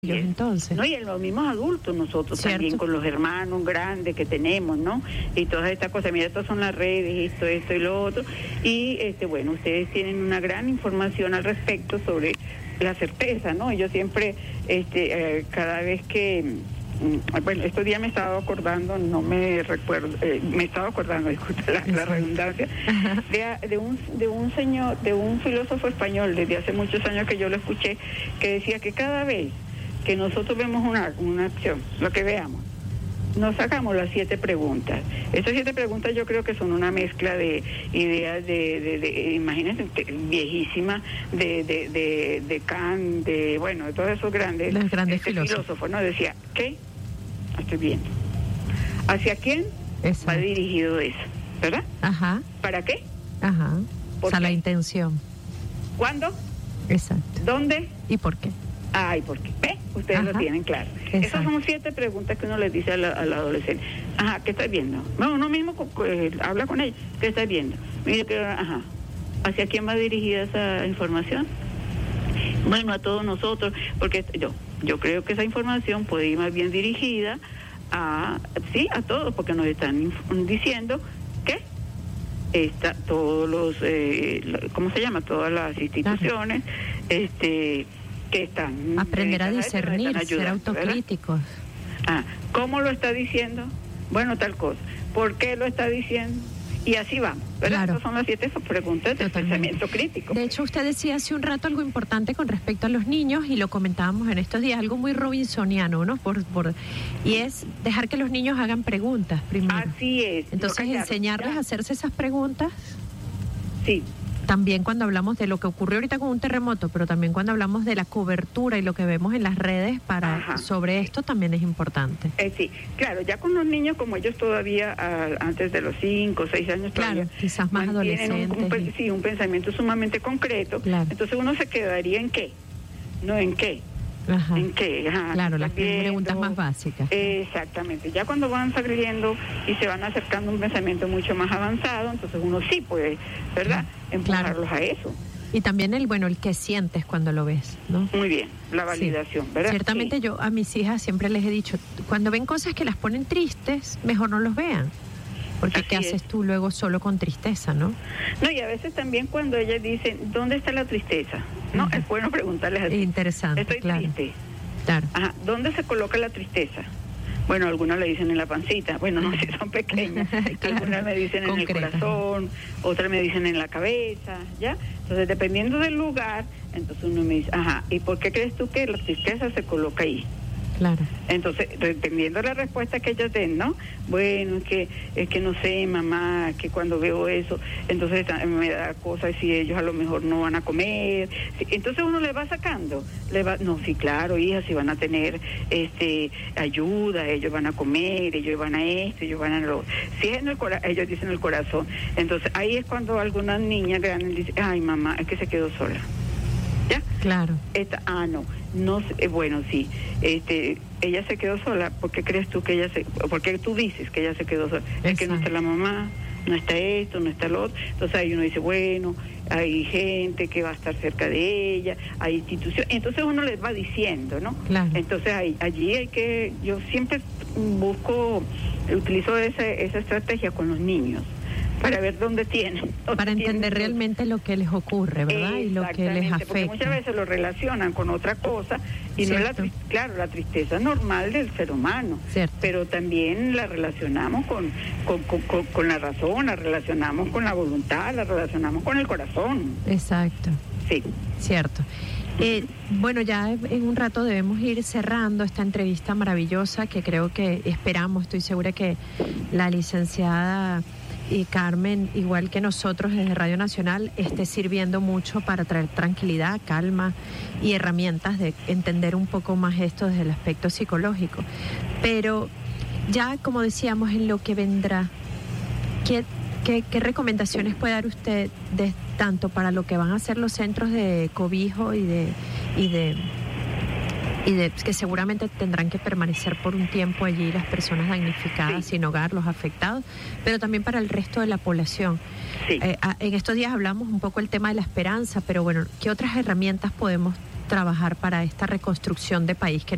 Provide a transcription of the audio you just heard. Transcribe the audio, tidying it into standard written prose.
Entonces. No, y en los mismos adultos nosotros, ¿cierto? También con los hermanos grandes que tenemos, ¿no? Y todas estas cosas, mira, estas son las redes, esto y lo otro. Y, bueno, ustedes tienen una gran información al respecto sobre la certeza, ¿no? Yo siempre, cada vez que... Bueno, estos días me estaba acordando, no me recuerdo, me estaba acordando, disculpa la redundancia, de un señor, de un filósofo español desde hace muchos años que yo lo escuché, que decía que cada vez que nosotros vemos una acción, lo que veamos, nos sacamos las 7 preguntas. Esas 7 preguntas yo creo que son una mezcla de ideas imagínense, viejísimas, de Kant, de todos esos grandes filósofos, ¿no? Decía, ¿qué? Estoy viendo. ¿Hacia quién va dirigido eso? ¿Verdad? Ajá. ¿Para qué? Ajá. O sea, la intención. ¿Cuándo? Exacto. ¿Dónde? ¿Y por qué? Ah, ¿y por qué? Ustedes lo tienen claro. Exacto. Esas son 7 preguntas que uno les dice al adolescente. Ajá, ¿qué estás viendo? No, uno mismo habla con ella. ¿Qué estás viendo? Mire que, ajá. ¿Hacia quién va dirigida esa información? Bueno, a todos nosotros, porque yo creo que esa información puede ir más bien dirigida a todos, porque nos están diciendo que todos los, ¿cómo se llama? Todas las instituciones, que están... Aprender a discernir, ser autocríticos. ¿Cómo lo está diciendo? Bueno, tal cosa. ¿Por qué lo está diciendo? Y así vamos, ¿verdad? Claro. Esas son las 7 preguntas del pensamiento crítico. De hecho, usted decía hace un rato algo importante con respecto a los niños, y lo comentábamos en estos días, algo muy robinsoniano, ¿no? Y es dejar que los niños hagan preguntas primero. Así es. Entonces, enseñarles a hacerse esas preguntas. Sí. También cuando hablamos de lo que ocurrió ahorita con un terremoto, pero también cuando hablamos de la cobertura y lo que vemos en las redes sobre esto también es importante. Sí, claro, ya con los niños, como ellos todavía antes de los 5 o 6 años, claro, quizás más adolescentes. Un pensamiento sumamente concreto. Claro. Entonces uno se quedaría en qué, no en qué. Ajá. ¿En qué? Claro, las preguntas más básicas. Exactamente. Ya cuando van saliendo y se van acercando a un pensamiento mucho más avanzado, entonces uno sí puede, ¿verdad?, empujarlos a eso. Y también el que sientes cuando lo ves, ¿no? Muy bien, la validación, ¿verdad? Ciertamente yo a mis hijas siempre les he dicho, cuando ven cosas que las ponen tristes, mejor no los vean. Porque ¿qué haces tú luego solo con tristeza, no? No, y a veces también cuando ellas dicen, ¿dónde está la tristeza? No, es bueno preguntarles así. Interesante, Estoy triste. Claro. Ajá, ¿dónde se coloca la tristeza? Bueno, algunas le dicen en la pancita, bueno, no sé, son pequeñas. Claro. Algunas me dicen en el corazón, otras me dicen en la cabeza, ¿ya? Entonces, dependiendo del lugar, entonces uno me dice, ajá, ¿y por qué crees tú que la tristeza se coloca ahí? Claro. Entonces, dependiendo de la respuesta que ellos den, ¿no? Bueno, es que no sé, mamá, que cuando veo eso, entonces me da cosas y ellos a lo mejor no van a comer. Entonces uno le va sacando, no, sí, claro, hija, si van a tener ayuda, ellos van a comer, ellos van a esto, ellos van a lo... Si es en el ellos dicen el corazón. Entonces ahí es cuando algunas niñas grandes dicen, ay, mamá, es que se quedó sola. ¿Ya? Claro. No, bueno, sí, ella se quedó sola. ¿Por qué crees tú que por qué tú dices que ella se quedó sola? Es que no está la mamá, no está esto, no está lo otro. Entonces ahí uno dice, bueno, hay gente que va a estar cerca de ella, hay instituciones, entonces uno les va diciendo, ¿no? Claro. Entonces allí yo siempre utilizo esa estrategia con los niños, para ver dónde tienen. Para entender realmente lo que les ocurre, ¿verdad? Y lo que les afecta. Porque muchas veces lo relacionan con otra cosa y no es la tristeza normal del ser humano. Cierto. Pero también la relacionamos con la razón, la relacionamos con la voluntad, la relacionamos con el corazón. Exacto. Sí. Cierto. Bueno, ya en un rato debemos ir cerrando esta entrevista maravillosa que estoy segura que la licenciada y Carmen, igual que nosotros desde Radio Nacional, esté sirviendo mucho para traer tranquilidad, calma y herramientas de entender un poco más esto desde el aspecto psicológico. Pero ya, como decíamos, en lo que vendrá, ¿qué recomendaciones puede dar usted tanto para lo que van a ser los centros de cobijo y de que seguramente tendrán que permanecer por un tiempo allí las personas damnificadas, sin hogar, los afectados, pero también para el resto de la población? Sí. En estos días hablamos un poco del tema de la esperanza, pero bueno, ¿qué otras herramientas podemos trabajar para esta reconstrucción de país que